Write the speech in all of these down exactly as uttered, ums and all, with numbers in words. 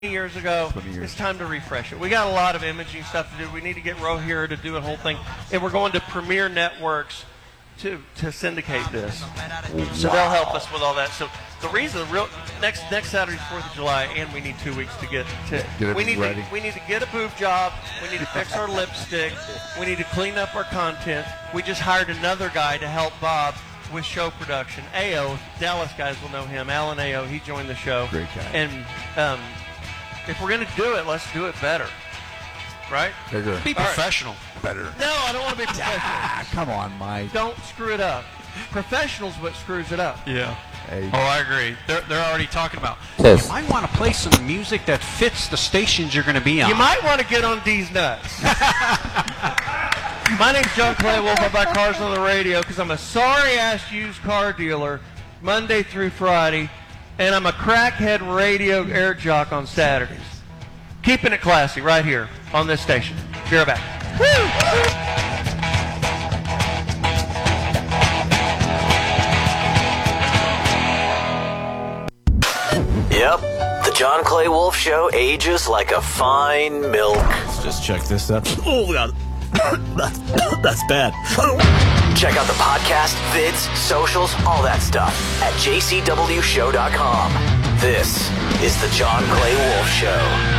years ago. years. It's time to refresh it. We got a lot of imaging stuff to do. We need to get Rohira to do a whole thing, and we're going to Premier Networks to to syndicate this. So they'll help us with all that. So the reason, real next next Saturday's Fourth of July, and we need two weeks to get to. Get it we need ready. to we need to get a boob job. We need to fix our lipstick. We need to clean up our content. We just hired another guy to help Bob with show production. A O, Dallas guys will know him. Alan A O, he joined the show. Great guy. And um, if we're going to do it, let's do it better. Right? Bigger. Be professional. Better. No, I don't want to be professional. Ah, come on, Mike. Don't screw it up. Professional's what screws it up. Yeah. Hey. Oh, I agree. They're, they're already talking about, Yes. you might want to play some music that fits the stations you're going to be on. You might want to get on D's nuts. My name's John Clay Wolf. I buy cars on the radio because I'm a sorry-ass used car dealer Monday through Friday, and I'm a crackhead radio air jock on Saturdays. Keeping it classy right here on this station. Be right back. Yep, the John Clay Wolf Show ages like a fine milk. Let's just check this out. Oh, God. that's, that's bad. Check out the podcast, vids, socials, all that stuff at j c w show dot com. This is the John Clay Wolf Show.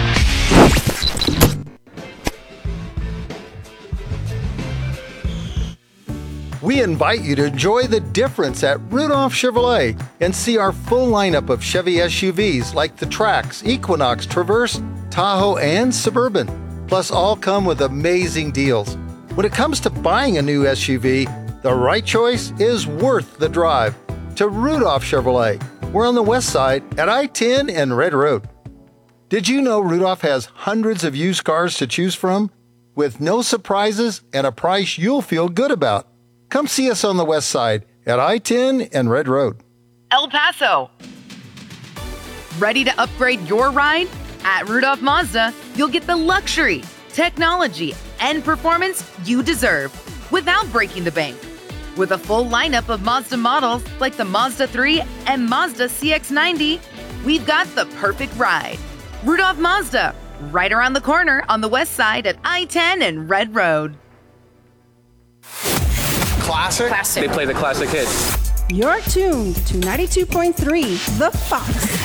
We invite you to enjoy the difference at Rudolph Chevrolet and see our full lineup of Chevy S U Vs like the Trax, Equinox, Traverse, Tahoe, and Suburban. Plus, all come with amazing deals. When it comes to buying a new S U V, the right choice is worth the drive. To Rudolph Chevrolet. We're on the west side at I ten and Red Road. Did you know Rudolph has hundreds of used cars to choose from? With no surprises and a price you'll feel good about. Come see us on the west side at I ten and Red Road. El Paso. Ready to upgrade your ride? At Rudolph Mazda, you'll get the luxury, technology, and performance you deserve without breaking the bank. With a full lineup of Mazda models like the Mazda three and Mazda C X ninety, we've got the perfect ride. Rudolph Mazda, right around the corner on the west side at I ten and Red Road. Classic? They play the classic hits. You're tuned to ninety-two point three The Fox.